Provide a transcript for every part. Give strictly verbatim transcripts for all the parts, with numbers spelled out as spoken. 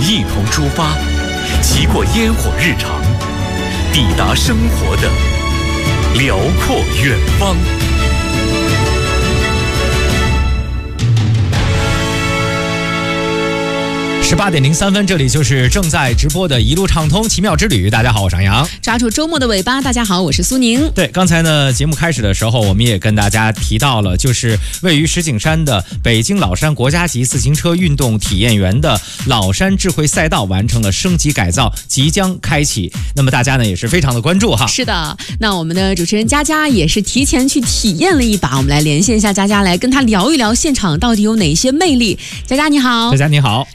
一同出发，骑过烟火日常，抵达生活的辽阔远方。 十八点零三分，这里就是正在直播的一路畅通奇妙之旅。大家好，我是杨洋。 抓住周末的尾巴，大家好，我是苏宁。 对，刚才呢，节目开始的时候，我们也跟大家提到了，就是位于石景山的北京老山国家级自行车运动体验园的老山智慧赛道完成了升级改造，即将开启。那么大家呢也是非常的关注哈。 是的，那我们的主持人佳佳也是提前去体验了一把，我们来连线一下佳佳，来跟她聊一聊现场到底有哪些魅力。佳佳你好。 佳佳你好。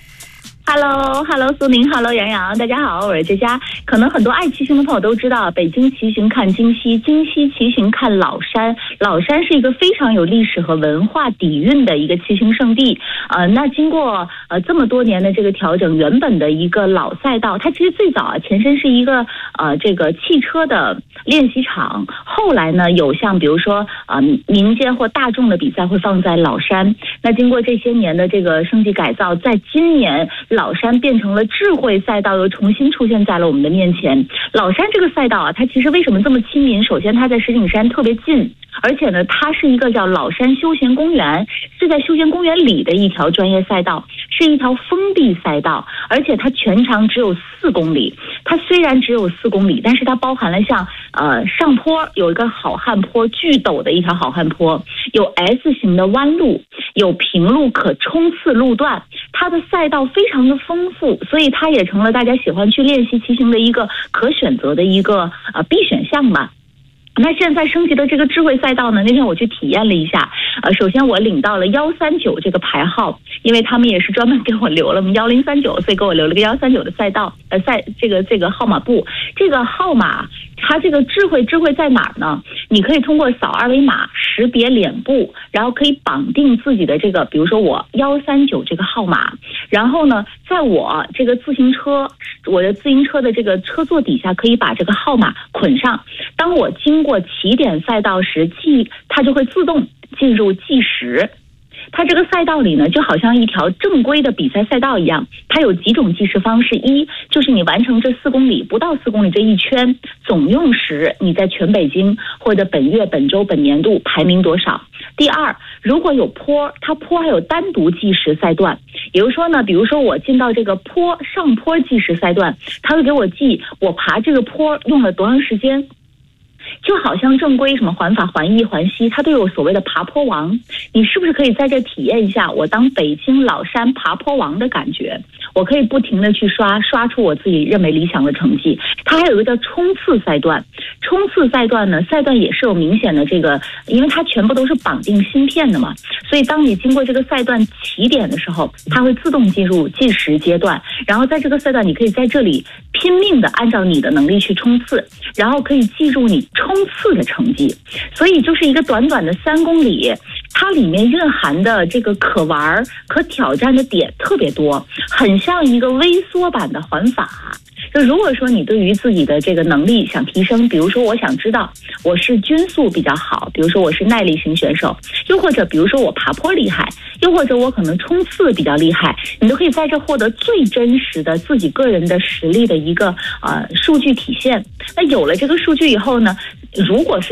Hello Hello 苏宁 Hello 杨洋，大家好，我是佳佳。可能很多爱骑行的朋友都知道，北京骑行看京西，京西骑行看老山。老山是一个非常有历史和文化底蕴的一个骑行圣地。呃，那经过呃这么多年的这个调整，原本的一个老赛道，它其实最早啊前身是一个呃这个汽车的练习场，后来呢有像比如说呃民间或大众的比赛会放在老山。那经过这些年的这个升级改造，在今年老山变成了智慧赛道，又重新出现在了我们的面前。老山这个赛道啊，它其实为什么这么亲民？首先它在石景山特别近，而且呢它是一个叫老山休闲公园，是在休闲公园里的一条专业赛道，是一条封闭赛道，而且它全长只有四公里。它虽然只有四公里，但是它包含了像呃上坡有一个好汉坡，巨陡的一条好汉坡，有 S 型的弯路，有平路可冲刺路段，它的赛道非常的丰富，所以它也成了大家喜欢去练习骑行的一个可选择的一个呃必选项吧。那现在升级的这个智慧赛道呢，那天我去体验了一下，呃，首先我领到了幺三九这个牌号，因为他们也是专门给我留了幺零三九，所以给我留了个幺三九的赛道，呃，赛这个这个号码布，这个号码它这个智慧智慧在哪儿呢？你可以通过扫二维码识别脸部，然后可以绑定自己的这个，比如说我幺三九这个号码，然后呢，在我这个自行车，我的自行车的这个车座底下可以把这个号码捆上，当我经过起点赛道时，计它就会自动进入计时。它这个赛道里呢，就好像一条正规的比赛赛道一样，它有几种计时方式。一就是你完成这四公里，不到四公里这一圈总用时，你在全北京或者本月、本周、本年度排名多少。第二，如果有坡，它坡还有单独计时赛段，也就是说呢，比如说我进到这个坡上坡计时赛段，它会给我记我爬这个坡用了多长时间。就好像正规什么环法、环意、环西，它都有所谓的爬坡王。你是不是可以在这体验一下我当北京老山爬坡王的感觉？我可以不停的去刷，刷出我自己认为理想的成绩。它还有一个叫冲刺赛段，冲刺赛段呢，赛段也是有明显的这个，因为它全部都是绑定芯片的嘛，所以当你经过这个赛段起点的时候，它会自动进入计时阶段，然后在这个赛段你可以在这里拼命的按照你的能力去冲刺，然后可以记住你冲刺的成绩。所以就是一个短短的三公里，它里面蕴含的这个可玩可挑战的点特别多，很像一个微缩版的环法。就如果说你对于自己的这个能力想提升，比如说我想知道我是均速比较好，比如说我是耐力型选手，又或者比如说我爬坡厉害，又或者我可能冲刺比较厉害，你都可以在这获得最真实的自己个人的实力的一个呃数据体现。那有了这个数据以后呢，如果是